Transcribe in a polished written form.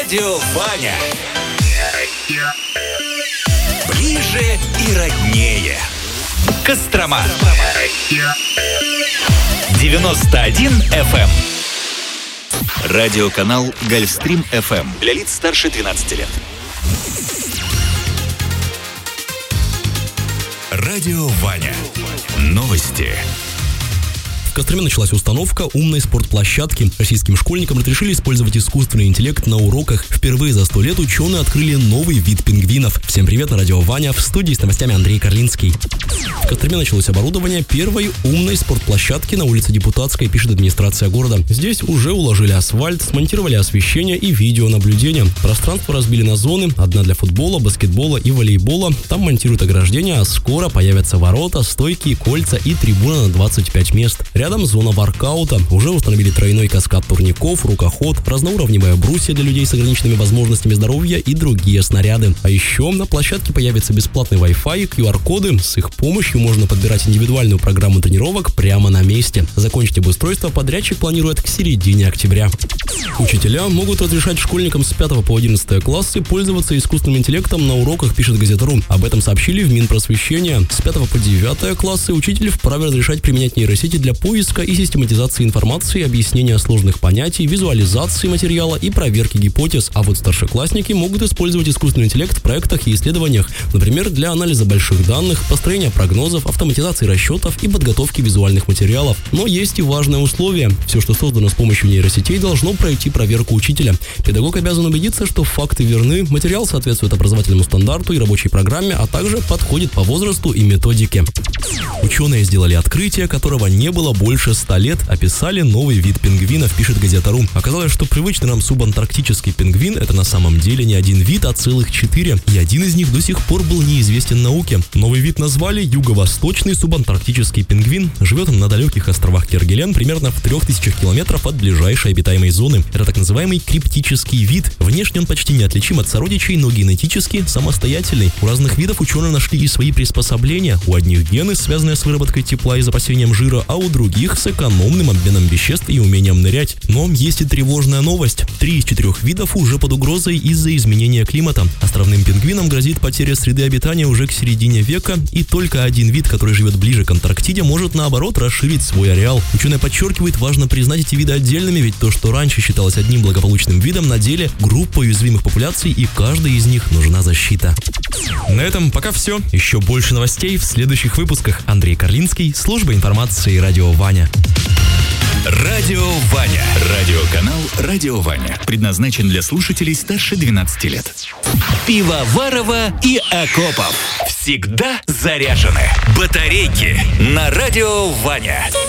Радио Ваня. Ближе и роднее. Кострома. 91 FM. Радиоканал Гольфстрим FM. Для лиц старше 12 лет. Радио Ваня. Новости. В Костроме началась установка умной спортплощадки. Российским школьникам разрешили использовать искусственный интеллект на уроках. Впервые за 100 лет ученые открыли новый вид пингвинов. Всем привет, на радио Ваня. В студии с новостями Андрей Карлинский. В Костроме началось оборудование первой умной спортплощадки на улице Депутатской, пишет администрация города. Здесь уже уложили асфальт, смонтировали освещение и видеонаблюдение. Пространство разбили на зоны. Одна для футбола, баскетбола и волейбола. Там монтируют ограждения, а скоро появятся ворота, стойки, кольца и трибуна на 25 мест. Рядом зона воркаута. Уже установили тройной каскад турников, рукоход, разноуровневое брусья для людей с ограниченными возможностями здоровья и другие снаряды. А еще на площадке появится бесплатный Wi-Fi и QR-коды. С их помощью можно подбирать индивидуальную программу тренировок прямо на месте. Закончить обустройство подрядчик планирует к середине октября. Учителя могут разрешать школьникам с 5 по 11 классы пользоваться искусственным интеллектом на уроках, пишет Газета.ру. Об этом сообщили в Минпросвещения. С 5 по 9 классы учитель вправе разрешать применять нейросети для поиска и систематизации информации, объяснения сложных понятий, визуализации материала и проверки гипотез. А вот старшеклассники могут использовать искусственный интеллект в проектах и исследованиях, например, для анализа больших данных, построения прогнозов, автоматизации расчетов и подготовки визуальных материалов. Но есть и важное условие. Все, что создано с помощью нейросетей, должно пройти проверку учителя. Педагог обязан убедиться, что факты верны, материал соответствует образовательному стандарту и рабочей программе, а также подходит по возрасту и методике. Ученые сделали открытие, которого не было больше 100 лет, описали новый вид пингвинов, пишет Газета.ру. Оказалось, что привычный нам субантарктический пингвин – это на самом деле не один вид, а целых 4. И один из них до сих пор был неизвестен науке. Новый вид назвали юго-восточный субантарктический пингвин. Живет он на далеких островах Кергелен, примерно в 3000 километров от ближайшей обитаемой зоны. Это так называемый криптический вид. Внешне он почти неотличим от сородичей, но генетически самостоятельный. У разных видов ученые нашли и свои приспособления. У одних гены, связанные с выработкой тепла и запасением жира, а у других с экономным обменом веществ и умением нырять. Но есть и тревожная новость. 3 из 4 видов уже под угрозой из-за изменения климата. Островным пингвинам грозит потеря среды обитания уже к середине века, и только один вид, который живет ближе к Антарктиде, может наоборот расширить свой ареал. Ученые подчеркивают, важно признать эти виды отдельными, ведь то, что раньше считалось одним благополучным видом, на деле группа уязвимых популяций, и каждой из них нужна защита. На этом пока все. Еще больше новостей в следующих выпусках. Андрей Карлинский, служба информации «Радио Ваня». Радио Ваня. Радиоканал Радио Ваня. Предназначен для слушателей старше 12 лет. Пивоварова и Акопов. Всегда заряжены. Батарейки на Радио Ваня.